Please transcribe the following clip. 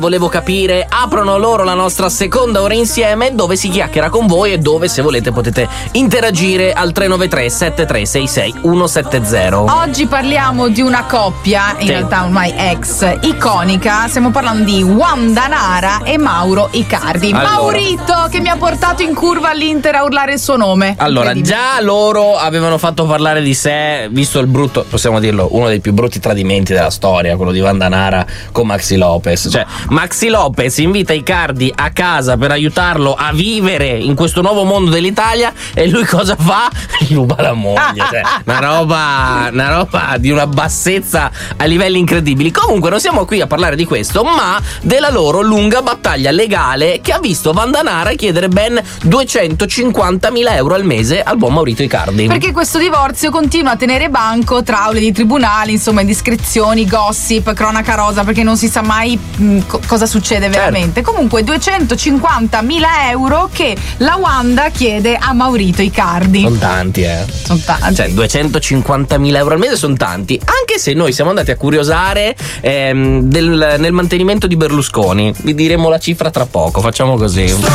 Volevo capire, aprono loro la nostra seconda ora insieme, dove si chiacchiera con voi e dove, se volete, potete interagire al 393 7366 170. Oggi parliamo di una coppia, in realtà ormai ex, iconica. Stiamo parlando di Wanda Nara e Mauro Icardi. Allora. Maurito, che mi ha portato in curva all'Inter a urlare il suo nome. Allora, già loro avevano fatto parlare di sé, visto il brutto, possiamo dirlo, uno dei più brutti tradimenti della storia, quello di Wanda Nara con Maxi Lopez. Cioè, Maxi Lopez invita Icardi a casa per aiutarlo a vivere in questo nuovo mondo dell'Italia e lui cosa fa? Gli ruba la moglie. Cioè, una roba di una bassezza a livelli incredibili. Comunque non siamo qui a parlare di questo, ma della loro lunga battaglia legale che ha visto Wanda Nara chiedere ben 250.000 euro al mese al buon Maurito Icardi. Perché questo divorzio continua a tenere banco tra aule di tribunali, insomma, indiscrezioni, gossip, cronaca rosa, perché non si sa mai cosa succede veramente. Comunque 250.000 euro che la Wanda chiede a Maurito Icardi. Sono tanti, Sono tanti. Cioè, 250.000 euro al mese sono tanti. Anche se noi siamo andati a curiosare nel mantenimento di Berlusconi. Vi diremo la cifra tra poco. Facciamo così.